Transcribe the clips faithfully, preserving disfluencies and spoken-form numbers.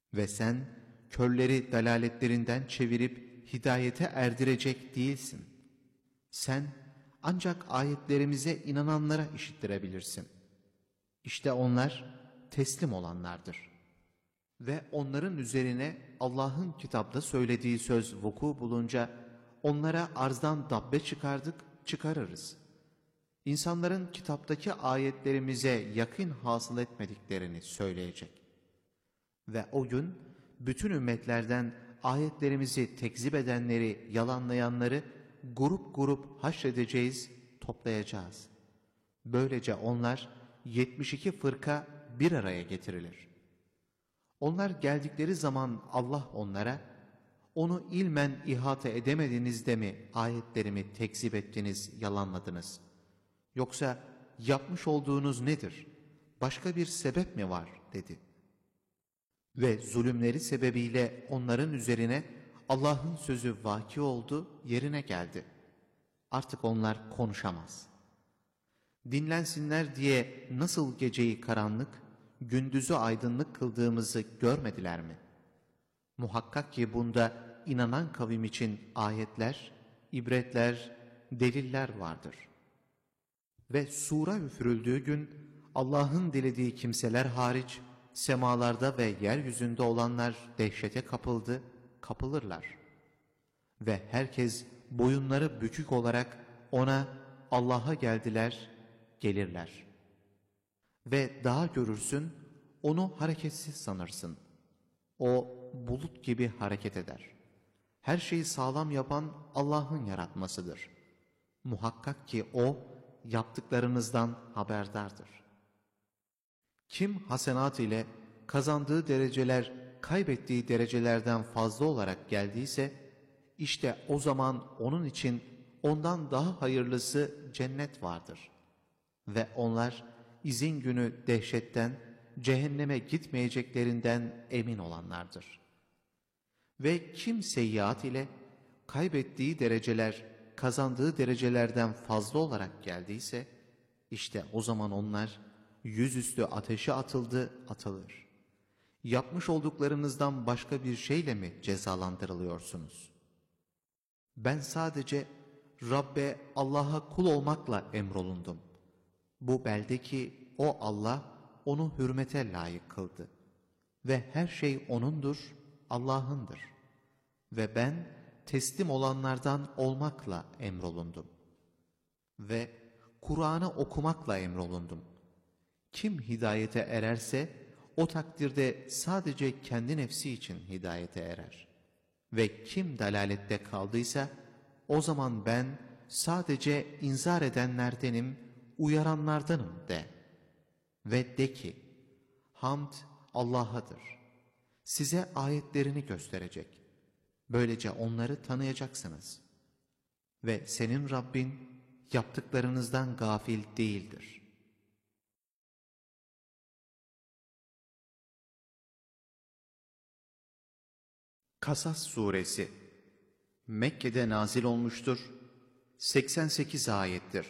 Ve sen körleri dalaletlerinden çevirip hidayete erdirecek değilsin. Sen ancak ayetlerimize inananlara işittirebilirsin. İşte onlar teslim olanlardır. Ve onların üzerine Allah'ın kitapta söylediği söz vuku bulunca onlara arzdan dabbe çıkardık, çıkarırız. İnsanların kitaptaki ayetlerimize yakın hasıl etmediklerini söyleyecek. Ve o gün bütün ümmetlerden ayetlerimizi tekzip edenleri, yalanlayanları grup grup haşredeceğiz, toplayacağız. Böylece onlar yetmiş iki fırka bir araya getirilir. Onlar geldikleri zaman Allah onlara, onu ilmen ihate edemediniz de mi ayetlerimi tekzip ettiniz, yalanladınız? Yoksa yapmış olduğunuz nedir? Başka bir sebep mi var? Dedi. Ve zulümleri sebebiyle onların üzerine Allah'ın sözü vaki oldu, yerine geldi. Artık onlar konuşamaz. Dinlensinler diye nasıl geceyi karanlık, gündüzü aydınlık kıldığımızı görmediler mi? Muhakkak ki bunda inanan kavim için ayetler, ibretler, deliller vardır. Ve sura üfürüldüğü gün Allah'ın dilediği kimseler hariç semalarda ve yeryüzünde olanlar dehşete kapıldı, kapılırlar. Ve herkes boyunları bükük olarak ona, Allah'a geldiler, gelirler. Ve daha görürsün, onu hareketsiz sanırsın. O bulut gibi hareket eder. Her şeyi sağlam yapan Allah'ın yaratmasıdır. Muhakkak ki O, yaptıklarınızdan haberdardır. Kim hasenat ile kazandığı dereceler kaybettiği derecelerden fazla olarak geldiyse, işte o zaman onun için ondan daha hayırlısı cennet vardır. Ve onlar izin günü dehşetten, cehenneme gitmeyeceklerinden emin olanlardır. Ve kim seyyiat ile kaybettiği dereceler kazandığı derecelerden fazla olarak geldiyse, işte o zaman onlar yüzüstü ateşe atıldı, atılır. Yapmış olduklarınızdan başka bir şeyle mi cezalandırılıyorsunuz? Ben sadece Rabbe, Allah'a kul olmakla emrolundum. Bu beldeki o Allah, onu hürmete layık kıldı. Ve her şey O'nundur, Allah'ındır. Ve ben teslim olanlardan olmakla emrolundum. Ve Kur'an'ı okumakla emrolundum. Kim hidayete ererse, o takdirde sadece kendi nefsi için hidayete erer. Ve kim dalalette kaldıysa, o zaman ben sadece inzar edenlerdenim, uyaranlardanım de. Ve de ki, hamd Allah'adır. Size ayetlerini gösterecek. Böylece onları tanıyacaksınız. Ve senin Rabbin yaptıklarınızdan gafil değildir. Kasas suresi Mekke'de nazil olmuştur. seksen sekiz ayettir.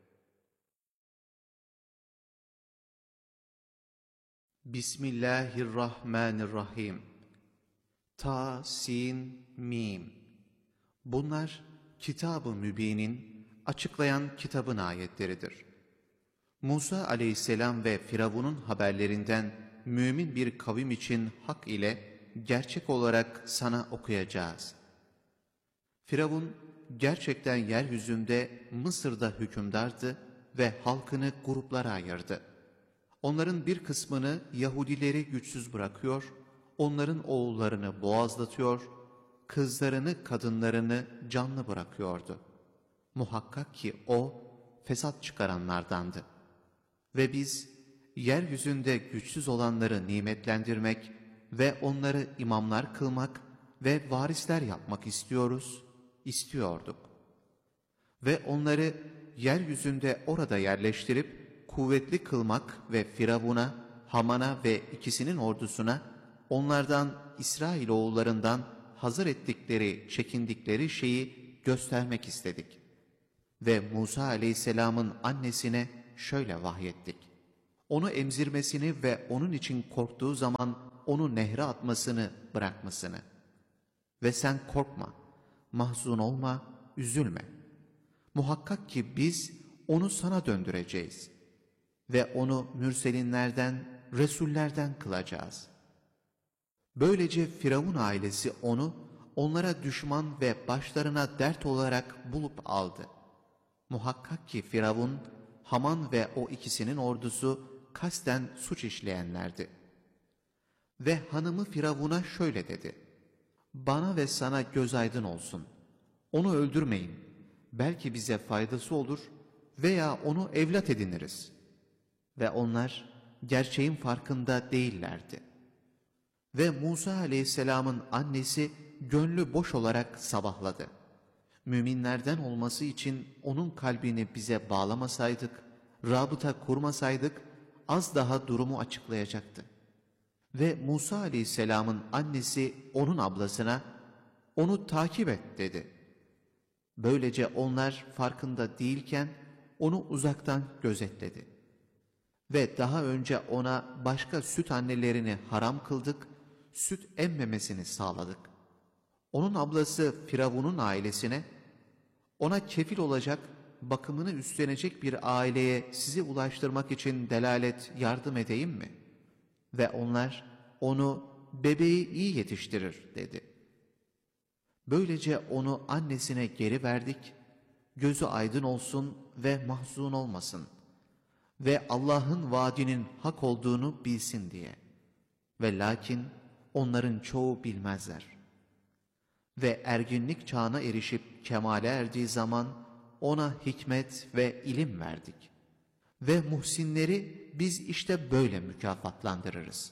Bismillahirrahmanirrahim. Ta, sin, mim. Bunlar Kitab-ı Mübin'in, açıklayan kitabın ayetleridir. Musa aleyhisselam ve Firavun'un haberlerinden mümin bir kavim için hak ile gerçek olarak sana okuyacağız. Firavun gerçekten yeryüzünde Mısır'da hükümdardı ve halkını gruplara ayırdı. Onların bir kısmını Yahudileri güçsüz bırakıyor, onların oğullarını boğazlatıyor, kızlarını, kadınlarını canlı bırakıyordu. Muhakkak ki o fesat çıkaranlardandı. Ve biz yeryüzünde güçsüz olanları nimetlendirmek ve onları imamlar kılmak ve varisler yapmak istiyoruz, istiyorduk. Ve onları yeryüzünde orada yerleştirip kuvvetli kılmak ve Firavun'a, Haman'a ve ikisinin ordusuna onlardan İsrailoğullarından hazır ettikleri, çekindikleri şeyi göstermek istedik. Ve Musa aleyhisselamın annesine şöyle vahyettik. Onu emzirmesini ve onun için korktuğu zaman onu nehre atmasını bırakmasını. Ve sen korkma, mahzun olma, üzülme. Muhakkak ki biz onu sana döndüreceğiz ve onu mürselinlerden, resullerden kılacağız. Böylece Firavun ailesi onu onlara düşman ve başlarına dert olarak bulup aldı. Muhakkak ki Firavun, Haman ve o ikisinin ordusu kasten suç işleyenlerdi. Ve hanımı Firavun'a şöyle dedi: Bana ve sana göz aydın olsun. Onu öldürmeyin. Belki bize faydası olur veya onu evlat ediniriz. Ve onlar gerçeğin farkında değillerdi. Ve Musa aleyhisselamın annesi gönlü boş olarak sabahladı. Müminlerden olması için onun kalbini bize bağlamasaydık, rabıta kurmasaydık, az daha durumu açıklayacaktı. Ve Musa aleyhisselamın annesi onun ablasına, onu takip et dedi. Böylece onlar farkında değilken onu uzaktan gözetledi. Ve daha önce ona başka süt annelerini haram kıldık, süt emmemesini sağladık. Onun ablası Firavun'un ailesine, ona kefil olacak, bakımını üstlenecek bir aileye sizi ulaştırmak için delalet, yardım edeyim mi? Ve onlar, onu bebeği iyi yetiştirir dedi. Böylece onu annesine geri verdik, gözü aydın olsun ve mahzun olmasın ve Allah'ın vaadinin hak olduğunu bilsin diye. Ve lakin onların çoğu bilmezler. Ve erginlik çağına erişip kemale erdiği zaman ona hikmet ve ilim verdik. Ve muhsinleri biz işte böyle mükafatlandırırız.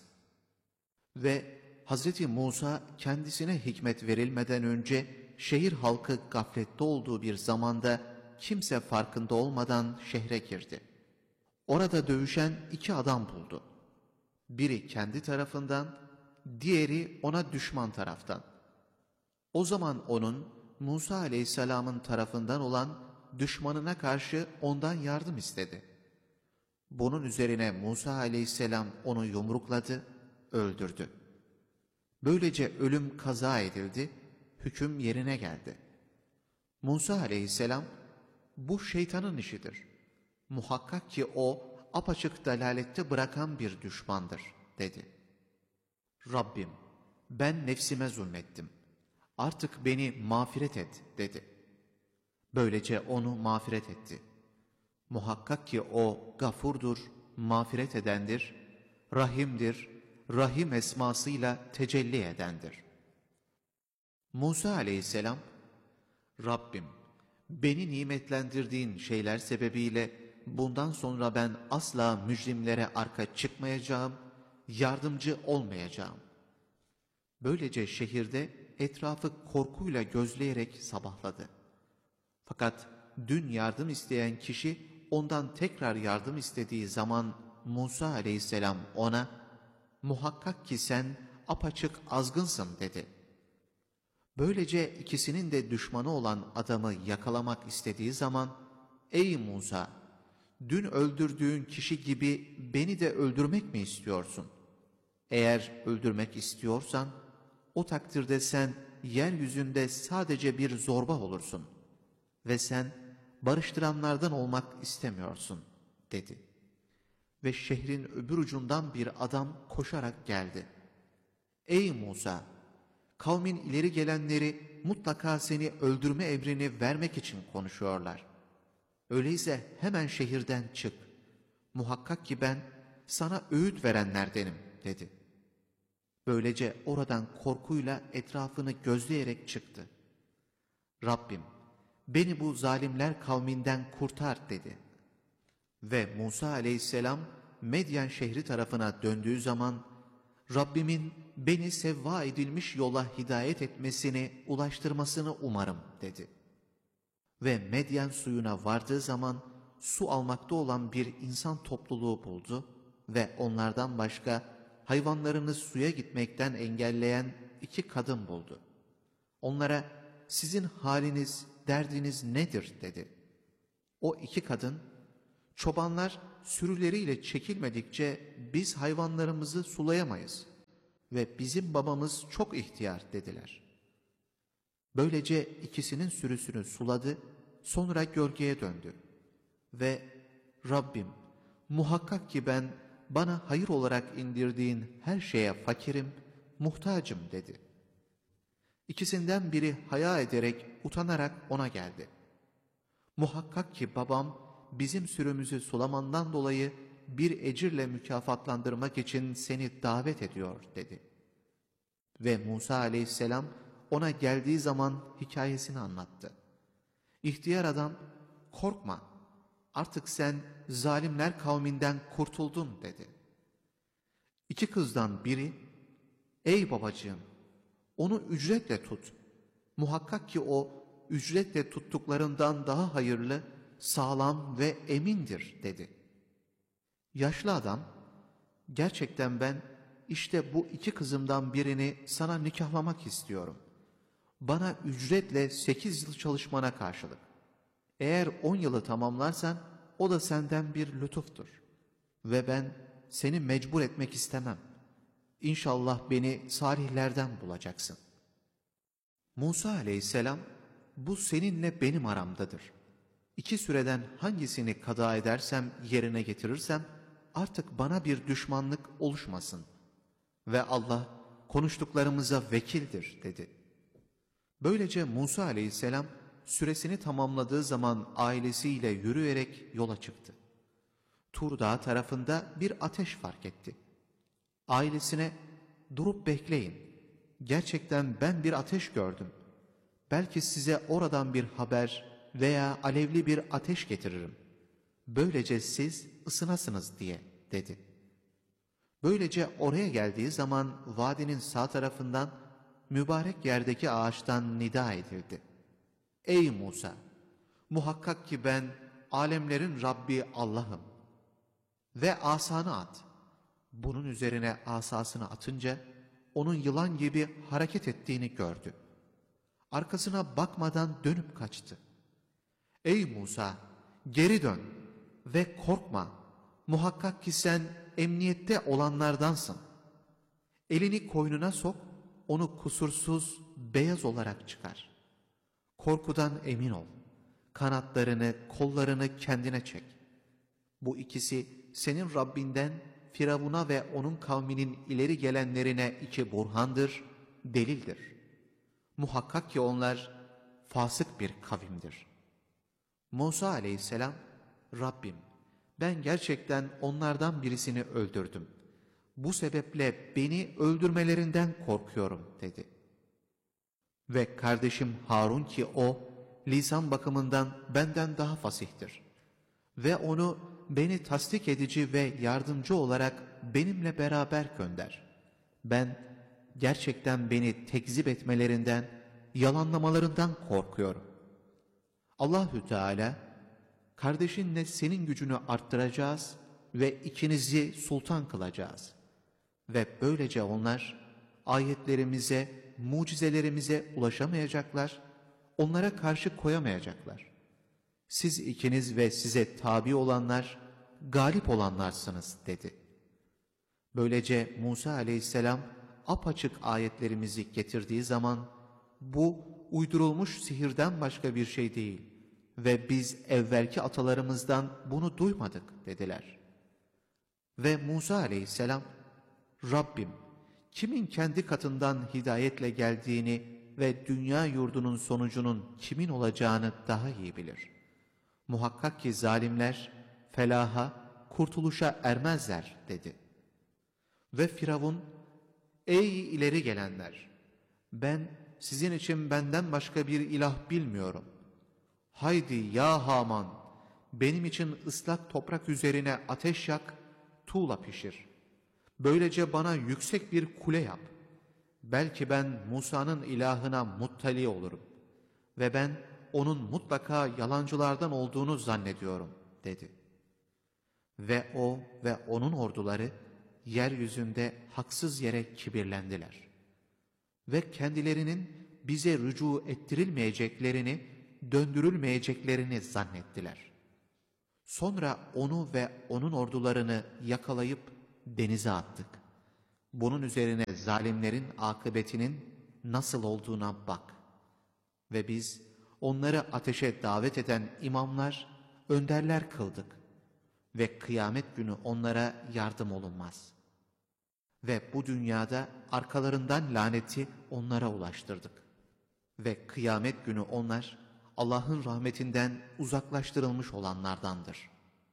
Ve Hazreti Musa kendisine hikmet verilmeden önce şehir halkı gaflette olduğu bir zamanda kimse farkında olmadan şehre girdi. Orada dövüşen iki adam buldu. Biri kendi tarafından, diğeri ona düşman taraftan. O zaman onun Musa aleyhisselamın tarafından olan düşmanına karşı ondan yardım istedi. Bunun üzerine Musa aleyhisselam onu yumrukladı, öldürdü. Böylece ölüm kaza edildi, hüküm yerine geldi. Musa aleyhisselam, bu şeytanın işidir. Muhakkak ki o apaçık dalalette bırakan bir düşmandır, dedi. Rabbim, ben nefsime zulmettim. Artık beni mağfiret et, dedi. Böylece onu mağfiret etti. Muhakkak ki o gafurdur, mağfiret edendir, rahimdir, rahim esmasıyla tecelli edendir. Musa aleyhisselam, Rabbim, beni nimetlendirdiğin şeyler sebebiyle bundan sonra ben asla mücrimlere arka çıkmayacağım, yardımcı olmayacağım. Böylece şehirde etrafı korkuyla gözleyerek sabahladı. Fakat dün yardım isteyen kişi ondan tekrar yardım istediği zaman Musa aleyhisselam ona, muhakkak ki sen apaçık azgınsın dedi. Böylece ikisinin de düşmanı olan adamı yakalamak istediği zaman, ey Musa, dün öldürdüğün kişi gibi beni de öldürmek mi istiyorsun? Eğer öldürmek istiyorsan, o takdirde sen yeryüzünde sadece bir zorba olursun ve sen barıştıranlardan olmak istemiyorsun, dedi. Ve şehrin öbür ucundan bir adam koşarak geldi. Ey Musa! Kavmin ileri gelenleri mutlaka seni öldürme emrini vermek için konuşuyorlar. Öyleyse hemen şehirden çık. Muhakkak ki ben sana öğüt verenlerdenim, dedi. Böylece oradan korkuyla etrafını gözleyerek çıktı. Rabbim, beni bu zalimler kavminden kurtar, dedi. Ve Musa aleyhisselam Medyen şehri tarafına döndüğü zaman, Rabbimin beni sevva edilmiş yola hidayet etmesini, ulaştırmasını umarım, dedi. Ve Medyen suyuna vardığı zaman su almakta olan bir insan topluluğu buldu ve onlardan başka hayvanlarını suya gitmekten engelleyen iki kadın buldu. Onlara sizin haliniz, derdiniz nedir, dedi. O iki kadın, çobanlar sürüleriyle çekilmedikçe biz hayvanlarımızı sulayamayız ve bizim babamız çok ihtiyar dediler. Böylece ikisinin sürüsünü suladı, sonra gölgeye döndü ve Rabbim, muhakkak ki ben bana hayır olarak indirdiğin her şeye fakirim, muhtacım dedi. İkisinden biri haya ederek, utanarak ona geldi. Muhakkak ki babam bizim sürümüzü sulamandan dolayı bir ecirle mükafatlandırmak için seni davet ediyor dedi. Ve Musa aleyhisselam ona geldiği zaman hikayesini anlattı. İhtiyar adam, korkma, artık sen zalimler kavminden kurtuldun dedi. İki kızdan biri, ey babacığım, onu ücretle tut. Muhakkak ki o ücretle tuttuklarından daha hayırlı, sağlam ve emindir dedi. Yaşlı adam, gerçekten ben işte bu iki kızımdan birini sana nikahlamak istiyorum. Bana ücretle sekiz yıl çalışmana karşılık. Eğer on yılı tamamlarsan o da senden bir lütuftur. Ve ben seni mecbur etmek istemem. İnşallah beni salihlerden bulacaksın. Musa aleyhisselam, bu seninle benim aramdadır. İki süreden hangisini kada edersem, yerine getirirsem, artık bana bir düşmanlık oluşmasın. Ve Allah konuştuklarımıza vekildir dedi. Böylece Musa aleyhisselam süresini tamamladığı zaman ailesiyle yürüyerek yola çıktı. Tur Dağı tarafında bir ateş fark etti. Ailesine durup bekleyin. Gerçekten ben bir ateş gördüm. Belki size oradan bir haber veya alevli bir ateş getiririm. Böylece siz ısınasınız diye dedi. Böylece oraya geldiği zaman vadinin sağ tarafından mübarek yerdeki ağaçtan nida edildi. Ey Musa! Muhakkak ki ben alemlerin Rabbi Allah'ım. Ve asanı at. Bunun üzerine asasını atınca onun yılan gibi hareket ettiğini gördü. Arkasına bakmadan dönüp kaçtı. Ey Musa! Geri dön ve korkma. Muhakkak ki sen emniyette olanlardansın. Elini koynuna sok, onu kusursuz, beyaz olarak çıkar. Korkudan emin ol. Kanatlarını, kollarını kendine çek. Bu ikisi senin Rabbinden Firavun'a ve onun kavminin ileri gelenlerine iki burhandır, delildir. Muhakkak ki onlar fasık bir kavimdir. Musa aleyhisselam, Rabbim ben gerçekten onlardan birisini öldürdüm. Bu sebeple beni öldürmelerinden korkuyorum dedi. Ve kardeşim Harun ki o lisan bakımından benden daha fasihtir. Ve onu beni tasdik edici ve yardımcı olarak benimle beraber gönder. Ben gerçekten beni tekzip etmelerinden, yalanlamalarından korkuyorum. Allahü Teala, kardeşinle senin gücünü arttıracağız ve ikinizi sultan kılacağız. Ve böylece onlar ayetlerimize, mucizelerimize ulaşamayacaklar, onlara karşı koyamayacaklar. Siz ikiniz ve size tabi olanlar, galip olanlarsınız dedi. Böylece Musa aleyhisselam apaçık ayetlerimizi getirdiği zaman, bu uydurulmuş sihirden başka bir şey değil ve biz evvelki atalarımızdan bunu duymadık dediler. Ve Musa aleyhisselam, Rabbim kimin kendi katından hidayetle geldiğini ve dünya yurdunun sonucunun kimin olacağını daha iyi bilir. Muhakkak ki zalimler felaha, kurtuluşa ermezler dedi. Ve Firavun, ey ileri gelenler! Ben sizin için benden başka bir ilah bilmiyorum. Haydi ya Haman, benim için ıslak toprak üzerine ateş yak, tuğla pişir. Böylece bana yüksek bir kule yap. Belki ben Musa'nın ilahına muttali olurum. Ve ben onun mutlaka yalancılardan olduğunu zannediyorum dedi. Ve o ve onun orduları yeryüzünde haksız yere kibirlendiler. Ve kendilerinin bize rücu ettirilmeyeceklerini, döndürülmeyeceklerini zannettiler. Sonra onu ve onun ordularını yakalayıp denize attık. Bunun üzerine zalimlerin akıbetinin nasıl olduğuna bak. Ve biz onları ateşe davet eden imamlar, önderler kıldık. Ve kıyamet günü onlara yardım olunmaz. Ve bu dünyada arkalarından laneti onlara ulaştırdık. Ve kıyamet günü onlar Allah'ın rahmetinden uzaklaştırılmış olanlardandır.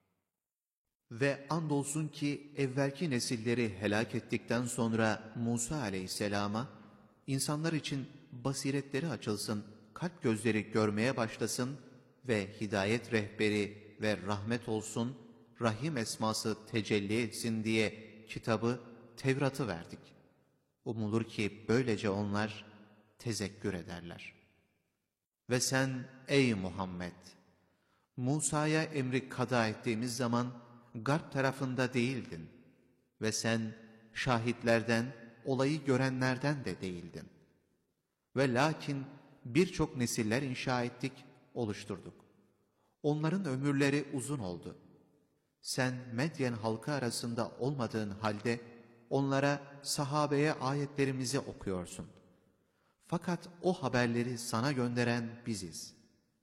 Ve andolsun ki evvelki nesilleri helak ettikten sonra Musa aleyhisselama, insanlar için basiretleri açılsın, kalp gözleri görmeye başlasın ve hidayet rehberi ve rahmet olsun, Rahim esması tecelli etsin diye kitabı, Tevrat'ı verdik. Umulur ki böylece onlar tezekkür ederler. Ve sen ey Muhammed, Musa'ya emri kada ettiğimiz zaman garp tarafında değildin ve sen şahitlerden, olayı görenlerden de değildin. Ve lakin birçok nesiller inşa ettik, oluşturduk. Onların ömürleri uzun oldu. Sen Medyen halkı arasında olmadığın halde onlara, sahabeye ayetlerimizi okuyorsun. Fakat o haberleri sana gönderen biziz.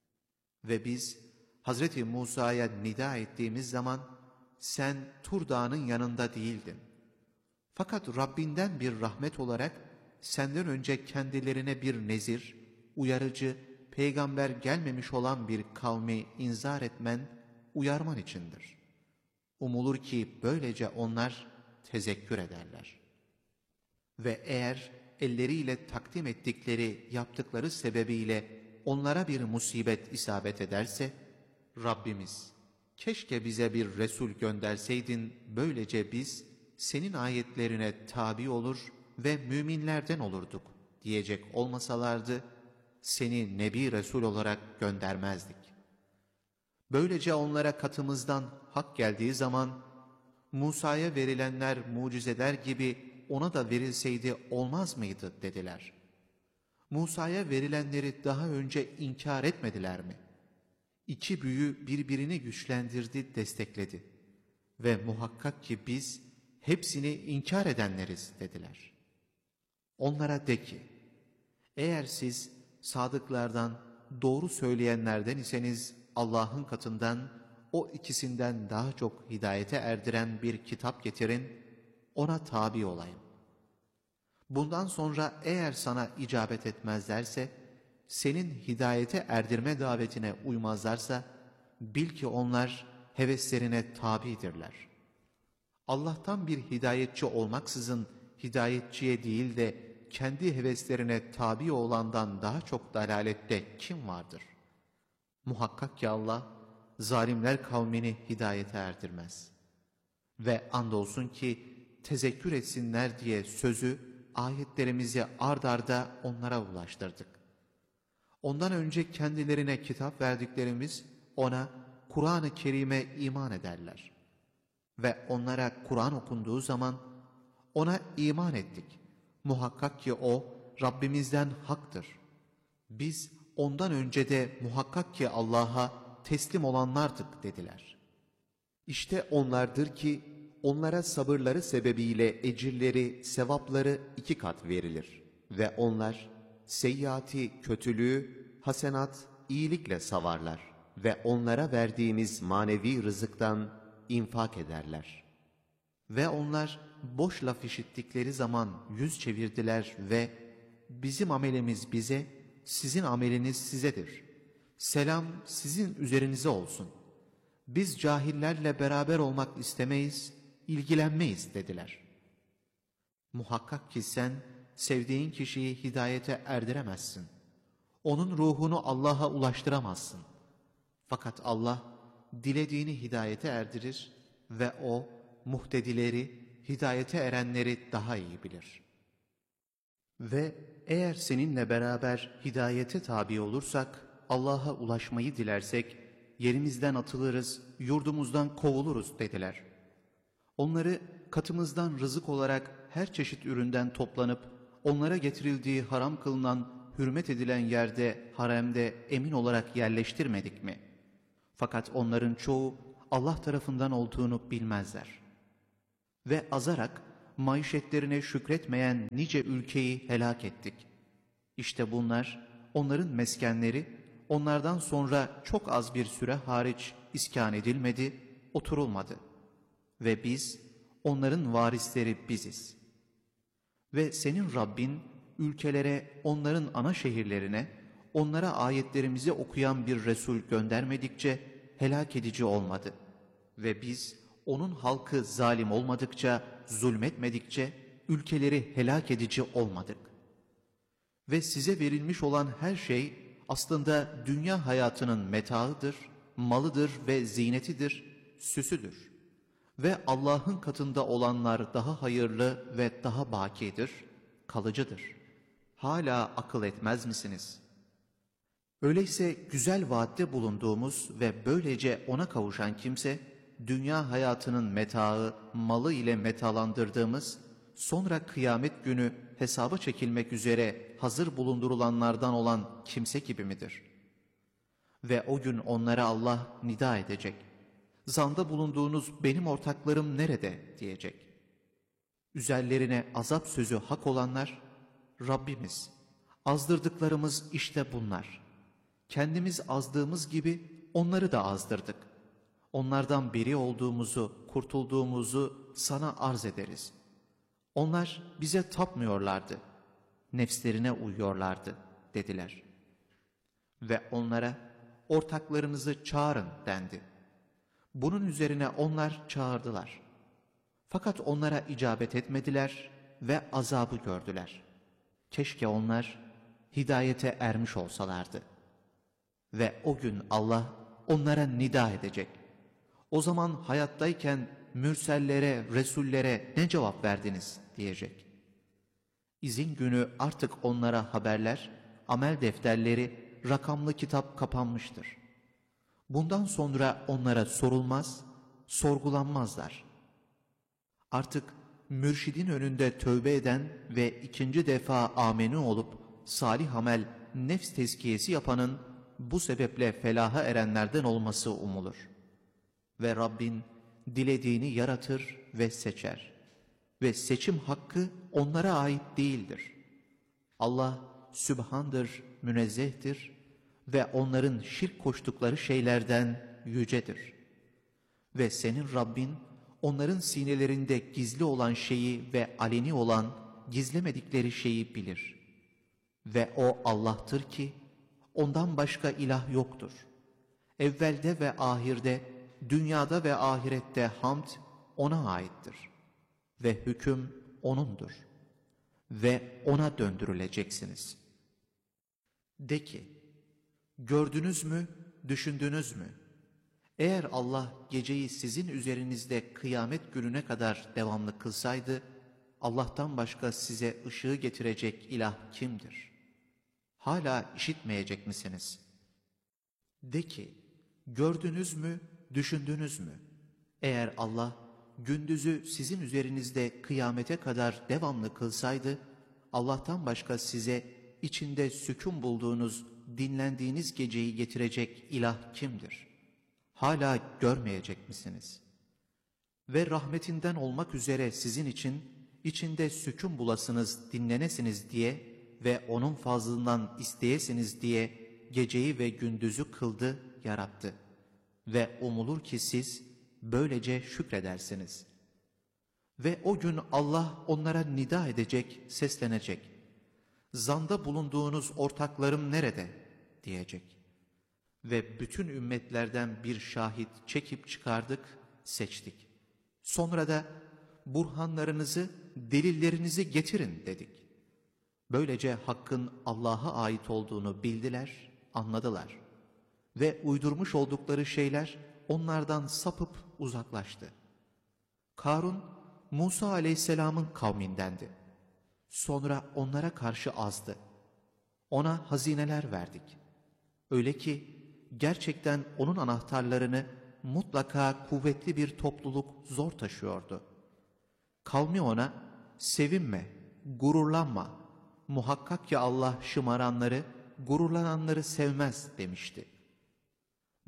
Ve biz Hazreti Musa'ya nida ettiğimiz zaman sen Tur Dağı'nın yanında değildin. Fakat Rabbinden bir rahmet olarak senden önce kendilerine bir nezir, uyarıcı, peygamber gelmemiş olan bir kavmi inzar etmen, uyarman içindir. Umulur ki böylece onlar tezekkür ederler. Ve eğer elleriyle takdim ettikleri, yaptıkları sebebiyle onlara bir musibet isabet ederse, Rabbimiz, keşke bize bir Resul gönderseydin, böylece biz senin ayetlerine tabi olur ve müminlerden olurduk diyecek olmasalardı, seni Nebi Resul olarak göndermezdik. Böylece onlara katımızdan hak geldiği zaman, Musa'ya verilenler mucizeler gibi ona da verilseydi olmaz mıydı dediler. Musa'ya verilenleri daha önce inkar etmediler mi? İki büyü birbirini güçlendirdi, destekledi. Ve muhakkak ki biz hepsini inkar edenleriz dediler. Onlara de ki, eğer siz sadıklardan, doğru söyleyenlerden iseniz Allah'ın katından o ikisinden daha çok hidayete erdiren bir kitap getirin, ona tabi olayım. Bundan sonra eğer sana icabet etmezlerse, senin hidayete erdirme davetine uymazlarsa, bil ki onlar heveslerine tabidirler. Allah'tan bir hidayetçi olmaksızın hidayetçiye değil de kendi heveslerine tabi olandan daha çok dalalette kim vardır? Muhakkak ki Allah, zalimler kavmini hidayete erdirmez. Ve andolsun ki tezekkür etsinler diye sözü, ayetlerimizi ard arda onlara ulaştırdık. Ondan önce kendilerine kitap verdiklerimiz ona, Kur'an-ı Kerim'e iman ederler. Ve onlara Kur'an okunduğu zaman ona iman ettik. Muhakkak ki o Rabbimizden haktır. Biz ondan önce de muhakkak ki Allah'a teslim olanlardık dediler. İşte onlardır ki onlara sabırları sebebiyle ecirleri, sevapları iki kat verilir. Ve onlar seyyiati, kötülüğü, hasenat, iyilikle savarlar. Ve onlara verdiğimiz manevi rızıktan infak ederler. Ve onlar boş laf işittikleri zaman yüz çevirdiler ve bizim amelimiz bize, sizin ameliniz sizedir. Selam sizin üzerinize olsun. Biz cahillerle beraber olmak istemeyiz, ilgilenmeyiz dediler. Muhakkak ki sen sevdiğin kişiyi hidayete erdiremezsin. Onun ruhunu Allah'a ulaştıramazsın. Fakat Allah dilediğini hidayete erdirir ve o muhtedileri, hidayete erenleri daha iyi bilir. Ve eğer seninle beraber hidayete tabi olursak, Allah'a ulaşmayı dilersek, yerimizden atılırız, yurdumuzdan kovuluruz dediler. Onları katımızdan rızık olarak her çeşit üründen toplanıp, onlara getirildiği haram kılınan, hürmet edilen yerde, haremde emin olarak yerleştirmedik mi? Fakat onların çoğu Allah tarafından olduğunu bilmezler. Ve azarak maişetlerine şükretmeyen nice ülkeyi helak ettik. İşte bunlar onların meskenleri, onlardan sonra çok az bir süre hariç iskan edilmedi, oturulmadı. Ve biz, onların varisleri biziz. Ve senin Rabbin, ülkelere, onların ana şehirlerine, onlara ayetlerimizi okuyan bir Resul göndermedikçe helak edici olmadı. Ve biz, onun halkı zalim olmadıkça, zulmetmedikçe, ülkeleri helak edici olmadık. Ve size verilmiş olan her şey, aslında dünya hayatının metaıdır, malıdır ve zinetidir, süsüdür. Ve Allah'ın katında olanlar daha hayırlı ve daha bakidir, kalıcıdır. Hala akıl etmez misiniz? Öyleyse güzel vaatte bulunduğumuz ve böylece ona kavuşan kimse, dünya hayatının metaı, malı ile metalandırdığımız, sonra kıyamet günü hesaba çekilmek üzere hazır bulundurulanlardan olan kimse gibi midir? Ve o gün onlara Allah nida edecek. Zanda bulunduğunuz benim ortaklarım nerede diyecek. Üzerlerine azap sözü hak olanlar, Rabbimiz, azdırdıklarımız işte bunlar. Kendimiz azdığımız gibi onları da azdırdık. Onlardan biri olduğumuzu, kurtulduğumuzu sana arz ederiz. Onlar bize tapmıyorlardı, nefslerine uyuyorlardı dediler. Ve onlara ortaklarınızı çağırın dendi. Bunun üzerine onlar çağırdılar. Fakat onlara icabet etmediler ve azabı gördüler. Keşke onlar hidayete ermiş olsalardı. Ve o gün Allah onlara nida edecek. O zaman hayattayken mürsellere, resullere ne cevap verdiniz diyecek. İzin günü artık onlara haberler, amel defterleri, rakamlı kitap kapanmıştır. Bundan sonra onlara sorulmaz, sorgulanmazlar. Artık mürşidin önünde tövbe eden ve ikinci defa amenü olup salih amel, nefs tezkiyesi yapanın bu sebeple felaha erenlerden olması umulur. Ve Rabbin dilediğini yaratır ve seçer. Ve seçim hakkı onlara ait değildir. Allah sübhandır, münezzehtir ve onların şirk koştukları şeylerden yücedir. Ve senin Rabbin onların sinelerinde gizli olan şeyi ve aleni olan gizlemedikleri şeyi bilir. Ve o Allah'tır ki ondan başka ilah yoktur. Evvelde ve ahirde, dünyada ve ahirette hamd ona aittir. Ve hüküm O'nundur. Ve O'na döndürüleceksiniz. De ki, gördünüz mü, düşündünüz mü? Eğer Allah geceyi sizin üzerinizde kıyamet gününe kadar devamlı kılsaydı, Allah'tan başka size ışığı getirecek ilah kimdir? Hala işitmeyecek misiniz? De ki, gördünüz mü, düşündünüz mü? Eğer Allah gündüzü sizin üzerinizde kıyamete kadar devamlı kılsaydı, Allah'tan başka size içinde sükun bulduğunuz, dinlendiğiniz geceyi getirecek ilah kimdir? Hala görmeyecek misiniz? Ve rahmetinden olmak üzere sizin için, içinde sükun bulasınız, dinlenesiniz diye ve onun fazlından isteyesiniz diye geceyi ve gündüzü kıldı, yarattı. Ve umulur ki siz böylece şükredersiniz. Ve o gün Allah onlara nida edecek, seslenecek. Zanda bulunduğunuz ortaklarım nerede? Diyecek. Ve bütün ümmetlerden bir şahit çekip çıkardık, seçtik. Sonra da burhanlarınızı, delillerinizi getirin dedik. Böylece hakkın Allah'a ait olduğunu bildiler, anladılar. Ve uydurmuş oldukları şeyler onlardan sapıp uzaklaştı. Karun, Musa aleyhisselamın kavmindendi. Sonra onlara karşı azdı. Ona hazineler verdik. Öyle ki gerçekten onun anahtarlarını mutlaka kuvvetli bir topluluk zor taşıyordu. Kavmi ona, sevinme, gururlanma, muhakkak ki Allah şımaranları, gururlananları sevmez demişti.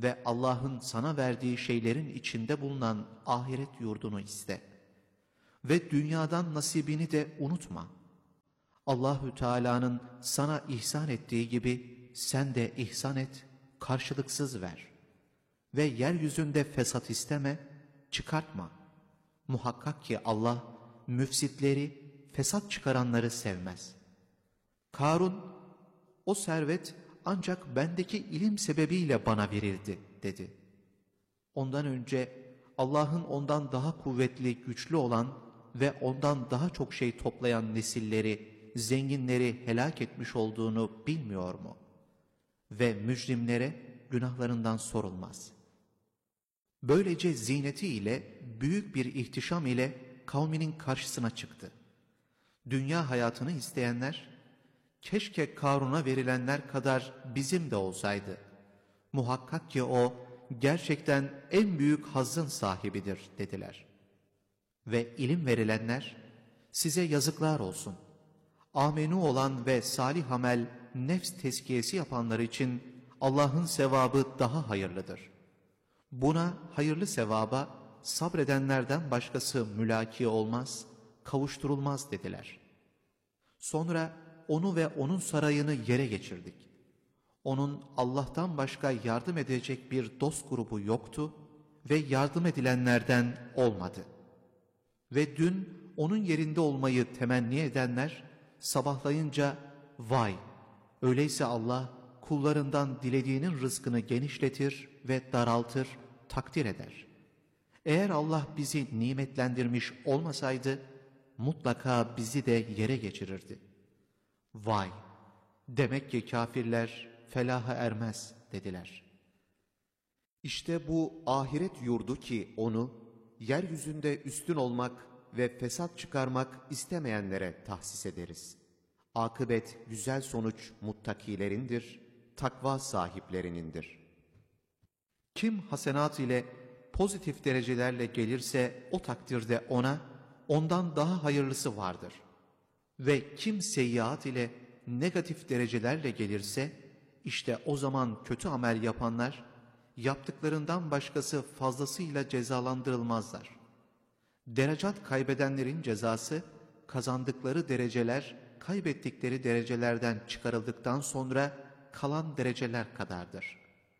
ve Allah'ın sana verdiği şeylerin içinde bulunan ahiret yurdunu iste. Ve dünyadan nasibini de unutma. Allahü Teala'nın sana ihsan ettiği gibi sen de ihsan et, karşılıksız ver. Ve yeryüzünde fesat isteme, çıkartma. Muhakkak ki Allah müfsitleri, fesat çıkaranları sevmez. Karun, o servet ancak bendeki ilim sebebiyle bana verildi dedi. Ondan önce Allah'ın ondan daha kuvvetli, güçlü olan ve ondan daha çok şey toplayan nesilleri, zenginleri helak etmiş olduğunu bilmiyor mu? Ve mücrimlere günahlarından sorulmaz. Böylece zinetiyle, büyük bir ihtişam ile kavminin karşısına çıktı. Dünya hayatını isteyenler, keşke Karun'a verilenler kadar bizim de olsaydı. Muhakkak ki o gerçekten en büyük hazzın sahibidir dediler. Ve ilim verilenler, size yazıklar olsun. Amenu olan ve salih amel, nefs tezkiyesi yapanlar için Allah'ın sevabı daha hayırlıdır. Buna hayırlı sevaba sabredenlerden başkası mülaki olmaz, kavuşturulmaz dediler. Sonra onu ve onun sarayını yere geçirdik. Onun Allah'tan başka yardım edecek bir dost grubu yoktu ve yardım edilenlerden olmadı. Ve dün onun yerinde olmayı temenni edenler sabahlayınca vay, öyleyse Allah kullarından dilediğinin rızkını genişletir ve daraltır, takdir eder. Eğer Allah bizi nimetlendirmiş olmasaydı mutlaka bizi de yere geçirirdi. Vay! Demek ki kafirler felaha ermez dediler. İşte bu ahiret yurdu ki onu yeryüzünde üstün olmak ve fesat çıkarmak istemeyenlere tahsis ederiz. Akıbet güzel sonuç muttakilerindir, takva sahiplerinindir. Kim hasenat ile pozitif derecelerle gelirse o takdirde ona ondan daha hayırlısı vardır. Ve kim seyyiat ile negatif derecelerle gelirse işte o zaman kötü amel yapanlar yaptıklarından başkası fazlasıyla cezalandırılmazlar. Derecat kaybedenlerin cezası kazandıkları dereceler kaybettikleri derecelerden çıkarıldıktan sonra kalan dereceler kadardır.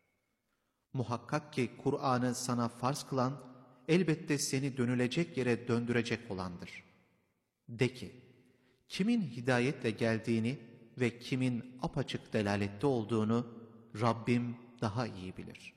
Muhakkak ki Kur'an'ı sana farz kılan elbette seni dönülecek yere döndürecek olandır. De ki, kimin hidayetle geldiğini ve kimin apaçık delalette olduğunu Rabbim daha iyi bilir.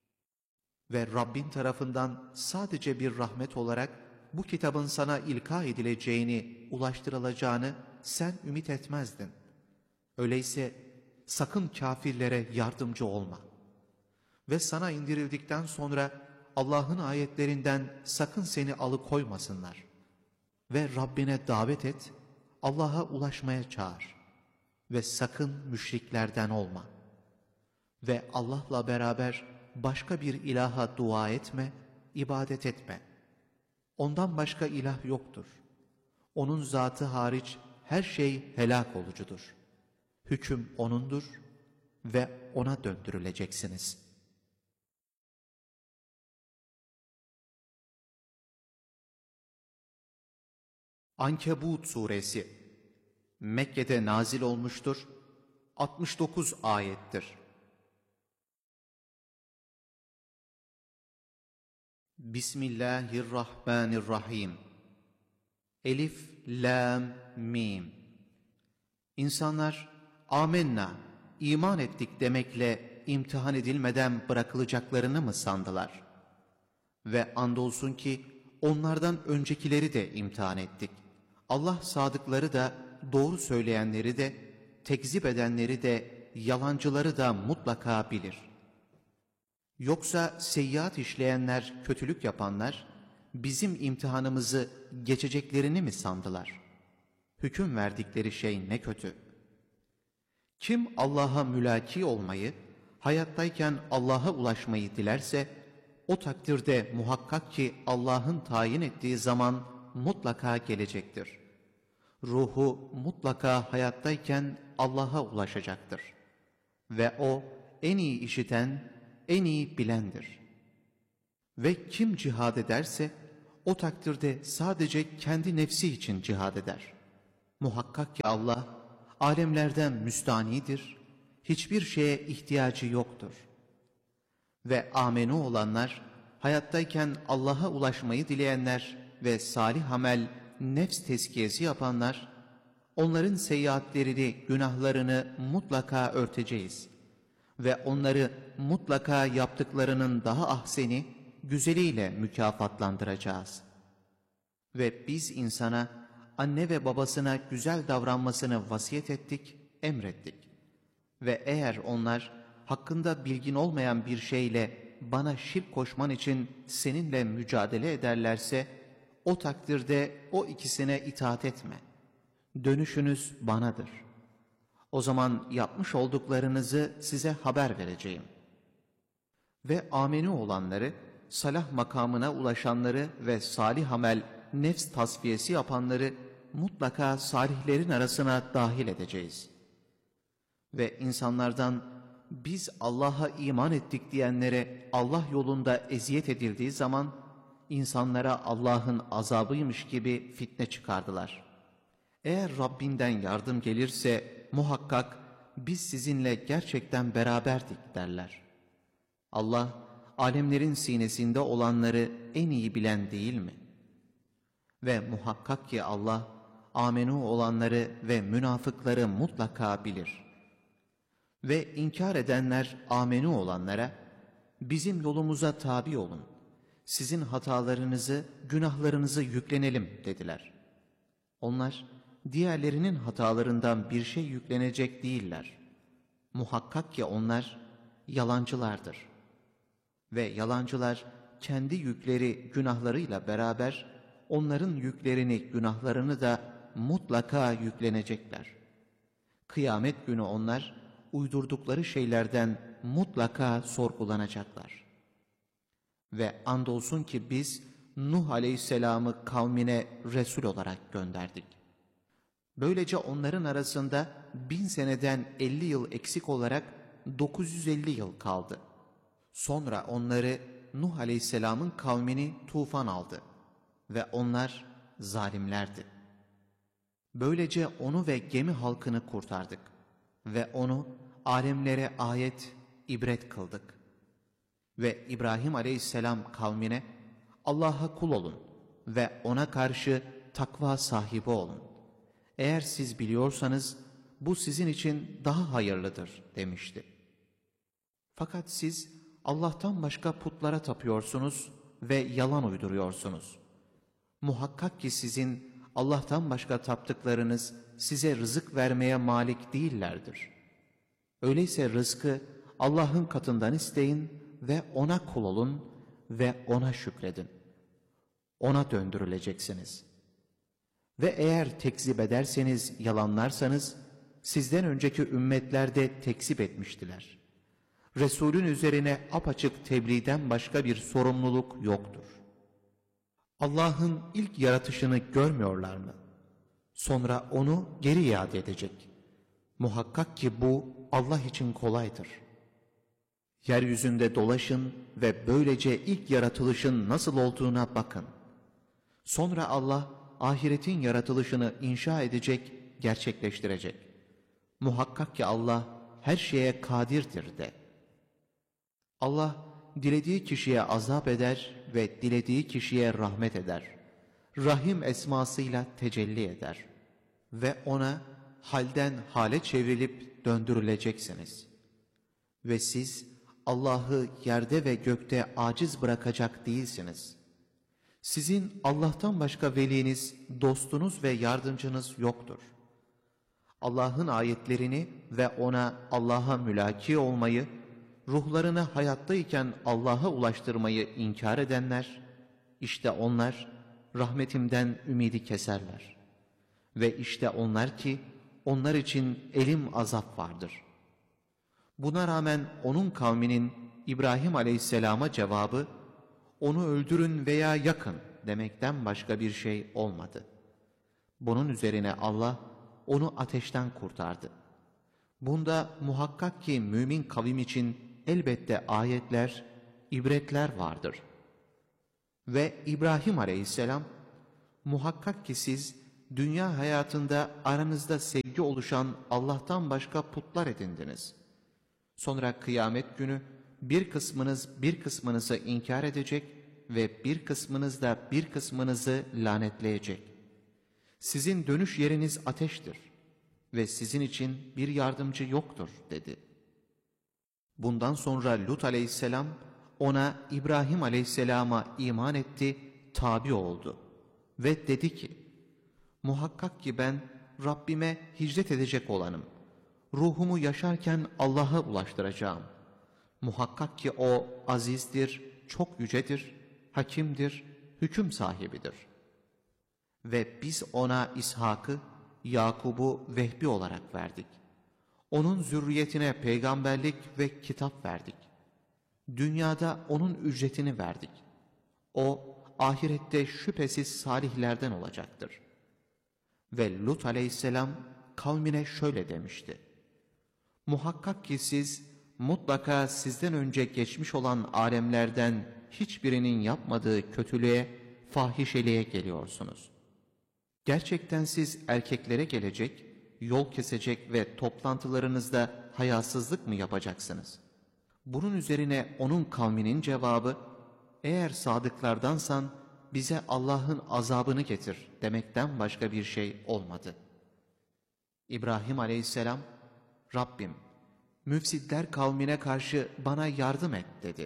Ve Rabbin tarafından sadece bir rahmet olarak bu kitabın sana ilka edileceğini, ulaştırılacağını sen ümit etmezdin. Öyleyse sakın kafirlere yardımcı olma. Ve sana indirildikten sonra Allah'ın ayetlerinden sakın seni alıkoymasınlar. Ve Rabbine davet et, Allah'a ulaşmaya çağır. Ve sakın müşriklerden olma. Ve Allah'la beraber başka bir ilaha dua etme, ibadet etme. Ondan başka ilah yoktur. Onun zatı hariç her şey helak olucudur. Hüküm O'nundur ve O'na döndürüleceksiniz. Ankebut suresi Mekke'de nazil olmuştur. altmış dokuz ayettir. Bismillahirrahmanirrahim. Elif, lam, mim. İnsanlar amenna, iman ettik demekle imtihan edilmeden bırakılacaklarını mı sandılar? Ve andolsun ki onlardan öncekileri de imtihan ettik. Allah sadıkları da, doğru söyleyenleri de, tekzip edenleri de, yalancıları da mutlaka bilir. Yoksa seyyiat işleyenler, kötülük yapanlar, bizim imtihanımızı geçeceklerini mi sandılar? Hüküm verdikleri şey ne kötü. Kim Allah'a mülaki olmayı, hayattayken Allah'a ulaşmayı dilerse, o takdirde muhakkak ki Allah'ın tayin ettiği zaman mutlaka gelecektir. Ruhu mutlaka hayattayken Allah'a ulaşacaktır. Ve O en iyi işiten, en iyi bilendir. Ve kim cihad ederse, o takdirde sadece kendi nefsi için cihad eder. Muhakkak ki Allah, alemlerden müstanidir, hiçbir şeye ihtiyacı yoktur. Ve amenu olanlar, hayattayken Allah'a ulaşmayı dileyenler ve salih amel, nefs tezkiyesi yapanlar, onların seyyiatlerini, günahlarını mutlaka örteceğiz. Ve onları mutlaka yaptıklarının daha ahseni, güzeliyle mükafatlandıracağız. Ve biz insana, anne ve babasına güzel davranmasını vasiyet ettik, emrettik. Ve eğer onlar hakkında bilgin olmayan bir şeyle bana şirk koşman için seninle mücadele ederlerse, o takdirde o ikisine itaat etme. Dönüşünüz banadır. O zaman yapmış olduklarınızı size haber vereceğim. Ve amenu olanları, salah makamına ulaşanları ve salih amel, nefs tasfiyesi yapanları mutlaka salihlerin arasına dahil edeceğiz. Ve insanlardan biz Allah'a iman ettik diyenlere Allah yolunda eziyet edildiği zaman, insanlara Allah'ın azabıymış gibi fitne çıkardılar. Eğer Rabbinden yardım gelirse muhakkak biz sizinle gerçekten beraberdik derler. Allah, alemlerin sinesinde olanları en iyi bilen değil mi? Ve muhakkak ki Allah, amenu olanları ve münafıkları mutlaka bilir. Ve inkar edenler amenu olanlara, bizim yolumuza tabi olun, sizin hatalarınızı, günahlarınızı yüklenelim dediler. Onlar, diğerlerinin hatalarından bir şey yüklenecek değiller. Muhakkak ki onlar yalancılardır. Ve yalancılar kendi yükleri, günahlarıyla beraber onların yüklerini, günahlarını da mutlaka yüklenecekler. Kıyamet günü onlar uydurdukları şeylerden mutlaka sorgulanacaklar. Ve andolsun ki biz Nuh Aleyhisselam'ı kavmine Resul olarak gönderdik. Böylece onların arasında bin seneden elli yıl eksik olarak dokuz yüz elli yıl kaldı. Sonra onları Nuh Aleyhisselam'ın kavmini tufan aldı ve onlar zalimlerdi. Böylece onu ve gemi halkını kurtardık ve onu alemlere ayet, ibret kıldık. Ve İbrahim Aleyhisselam kavmine Allah'a kul olun ve ona karşı takva sahibi olun. Eğer siz biliyorsanız bu sizin için daha hayırlıdır demişti. Fakat siz Allah'tan başka putlara tapıyorsunuz ve yalan uyduruyorsunuz. Muhakkak ki sizin Allah'tan başka taptıklarınız size rızık vermeye malik değillerdir. Öyleyse rızkı Allah'ın katından isteyin ve ona kul olun ve ona şükredin. Ona döndürüleceksiniz. Ve eğer tekzip ederseniz, yalanlarsanız, sizden önceki ümmetler de tekzip etmiştiler. Resulün üzerine apaçık tebliğden başka bir sorumluluk yoktur. Allah'ın ilk yaratışını görmüyorlar mı? Sonra onu geri iade edecek. Muhakkak ki bu Allah için kolaydır. Yeryüzünde dolaşın ve böylece ilk yaratılışın nasıl olduğuna bakın. Sonra Allah ahiretin yaratılışını inşa edecek, gerçekleştirecek. Muhakkak ki Allah her şeye kadirdir de. Allah dilediği kişiye azap eder ve dilediği kişiye rahmet eder. Rahim esmasıyla tecelli eder. Ve ona halden hale çevrilip döndürüleceksiniz. Ve siz Allah'ı yerde ve gökte aciz bırakacak değilsiniz. Sizin Allah'tan başka veliniz, dostunuz ve yardımcınız yoktur. Allah'ın ayetlerini ve ona Allah'a mülaki olmayı, ruhlarını hayattayken Allah'a ulaştırmayı inkar edenler, işte onlar rahmetimden ümidi keserler. Ve işte onlar ki, onlar için elim azap vardır. Buna rağmen onun kavminin İbrahim Aleyhisselam'a cevabı, onu öldürün veya yakın demekten başka bir şey olmadı. Bunun üzerine Allah onu ateşten kurtardı. Bunda muhakkak ki mümin kavim için elbette ayetler, ibretler vardır. Ve İbrahim aleyhisselam, muhakkak ki siz dünya hayatında aranızda sevgi oluşan Allah'tan başka putlar edindiniz. Sonra kıyamet günü bir kısmınız bir kısmınızı inkar edecek ve bir kısmınız da bir kısmınızı lanetleyecek. Sizin dönüş yeriniz ateştir ve sizin için bir yardımcı yoktur dedi. Bundan sonra Lut aleyhisselam ona İbrahim aleyhisselama iman etti, tabi oldu ve dedi ki, muhakkak ki ben Rabbime hicret edecek olanım. Ruhumu yaşarken Allah'a ulaştıracağım. Muhakkak ki O azizdir, çok yücedir, hakimdir, hüküm sahibidir. Ve biz ona İshak'ı, Yakub'u Vehbi olarak verdik. Onun zürriyetine peygamberlik ve kitap verdik. Dünyada onun ücretini verdik. O ahirette şüphesiz salihlerden olacaktır. Ve Lut aleyhisselam kavmine şöyle demişti. Muhakkak ki siz mutlaka sizden önce geçmiş olan alemlerden hiçbirinin yapmadığı kötülüğe, fahişeliğe geliyorsunuz. Gerçekten siz erkeklere gelecek, yol kesecek ve toplantılarınızda hayasızlık mı yapacaksınız? Bunun üzerine onun kavminin cevabı, eğer sadıklardansan bize Allah'ın azabını getir demekten başka bir şey olmadı. İbrahim aleyhisselam, Rabbim, müfsitler kavmine karşı bana yardım et dedi.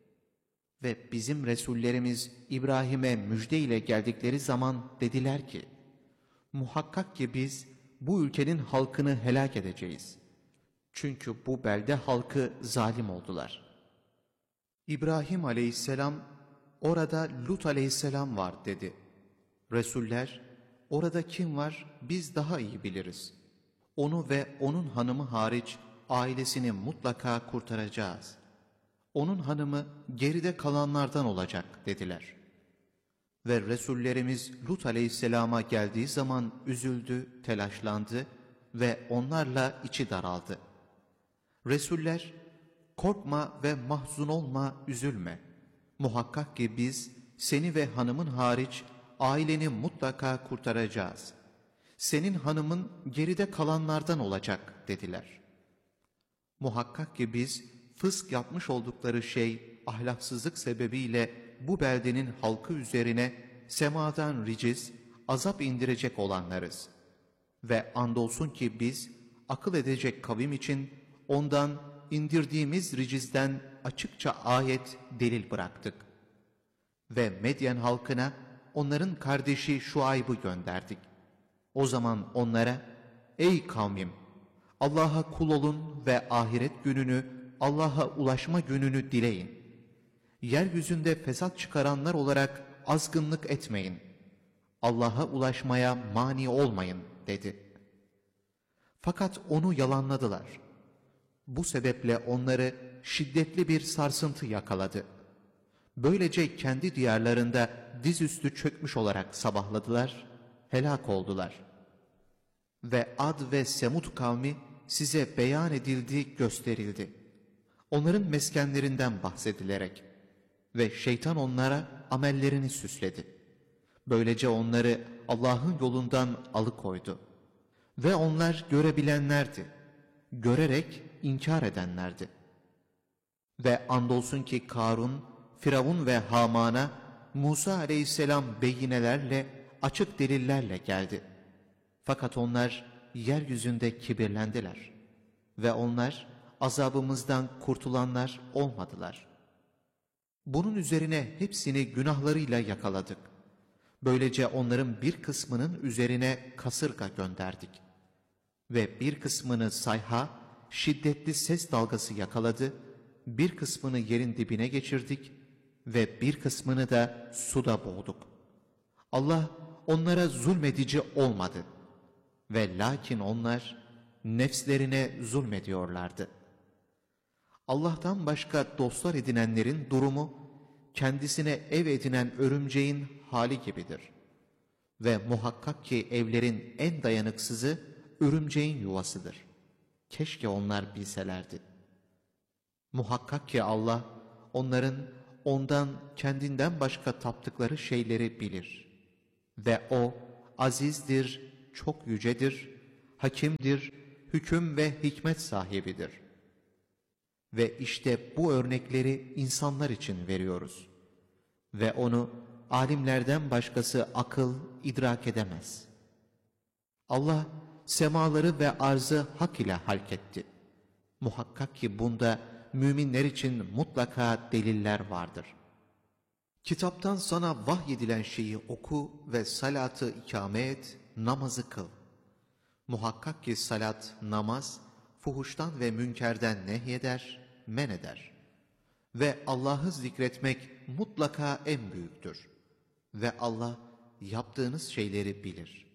Ve bizim Resullerimiz İbrahim'e müjde ile geldikleri zaman dediler ki, muhakkak ki biz bu ülkenin halkını helak edeceğiz. Çünkü bu belde halkı zalim oldular. İbrahim aleyhisselam, orada Lut aleyhisselam var dedi. Resuller, orada kim var biz daha iyi biliriz. Onu ve onun hanımı hariç ailesini mutlaka kurtaracağız. Onun hanımı geride kalanlardan olacak dediler. Ve Resullerimiz Lut aleyhisselama geldiği zaman üzüldü, telaşlandı ve onlarla içi daraldı. Resuller, korkma ve mahzun olma, üzülme. Muhakkak ki biz seni ve hanımın hariç aileni mutlaka kurtaracağız. Senin hanımın geride kalanlardan olacak dediler. Muhakkak ki biz fısk yapmış oldukları şey ahlaksızlık sebebiyle bu beldenin halkı üzerine semadan riciz, azap indirecek olanlarız. Ve andolsun ki biz akıl edecek kavim için ondan indirdiğimiz ricizden açıkça ayet, delil bıraktık. Ve Medyen halkına onların kardeşi Şuayb'ı gönderdik. O zaman onlara, ey kavmim, Allah'a kul olun ve ahiret gününü, Allah'a ulaşma gününü dileyin. Yeryüzünde fesat çıkaranlar olarak azgınlık etmeyin. Allah'a ulaşmaya mani olmayın dedi. Fakat onu yalanladılar. Bu sebeple onları şiddetli bir sarsıntı yakaladı. Böylece kendi diyarlarında dizüstü çökmüş olarak sabahladılar, helak oldular. Ve Ad ve Semud kavmi size beyan edildi, gösterildi. Onların meskenlerinden bahsedilerek ve şeytan onlara amellerini süsledi. Böylece onları Allah'ın yolundan alıkoydu. Ve onlar görebilenlerdi. Görerek inkar edenlerdi. Ve andolsun ki Karun, Firavun ve Haman'a Musa aleyhisselam beyinelerle, açık delillerle geldi. Fakat onlar yeryüzünde kibirlendiler. Ve onlar azabımızdan kurtulanlar olmadılar. Bunun üzerine hepsini günahlarıyla yakaladık. Böylece onların bir kısmının üzerine kasırga gönderdik. Ve bir kısmını sayha, şiddetli ses dalgası yakaladı, bir kısmını yerin dibine geçirdik ve bir kısmını da suda boğduk. Allah onlara zulmedici olmadı ve lakin onlar nefslerine zulmediyorlardı. Allah'tan başka dostlar edinenlerin durumu, kendisine ev edinen örümceğin hali gibidir. Ve muhakkak ki evlerin en dayanıksızı örümceğin yuvasıdır. Keşke onlar bilselerdi. Muhakkak ki Allah, onların ondan kendinden başka taptıkları şeyleri bilir. Ve O, azizdir, çok yücedir, hakimdir, hüküm ve hikmet sahibidir. Ve işte bu örnekleri insanlar için veriyoruz. Ve onu alimlerden başkası akıl, idrak edemez. Allah semaları ve arzı hak ile halketti. Muhakkak ki bunda müminler için mutlaka deliller vardır. Kitaptan sana vahyedilen şeyi oku ve salatı ikame et, namazı kıl. Muhakkak ki salat, namaz, fuhuştan ve münkerden nehyeder, men eder. Ve Allah'ı zikretmek mutlaka en büyüktür. Ve Allah yaptığınız şeyleri bilir.